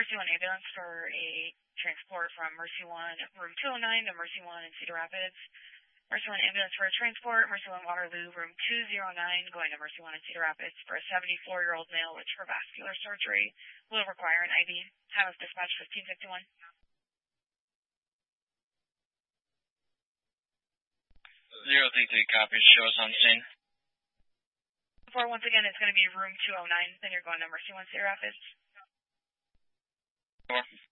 Mercy 1 ambulance for a transport from Mercy 1, room 209 to Mercy 1 in Cedar Rapids. Mercy 1 ambulance for a transport, Mercy 1 Waterloo, room 209, going to Mercy 1 in Cedar Rapids for a 74-year-old male which for vascular surgery will require an IV. Time of dispatch 1551. 033 copies. Show us on scene. Once again, it's going to be room 209, then you're going to Mercy 1 Cedar Rapids. Sure.